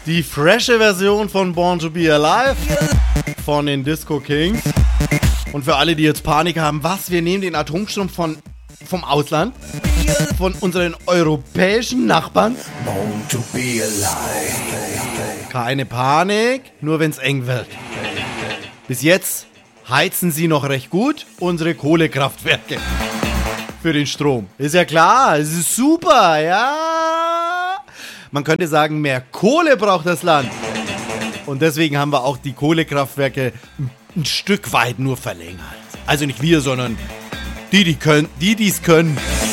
Die frische Version von Born to Be Alive von den Disco Kings. Und für alle, die jetzt Panik haben, was? Wir nehmen den Atomstrom vom Ausland? Von unseren europäischen Nachbarn? Born to be alive. Keine Panik, nur wenn's eng wird. Bis jetzt heizen sie noch recht gut unsere Kohlekraftwerke für den Strom. Ist ja klar, es ist super, ja. Man könnte sagen, mehr Kohle braucht das Land. Und deswegen haben wir auch die Kohlekraftwerke ein Stück weit nur verlängert. Also nicht wir, sondern die es können.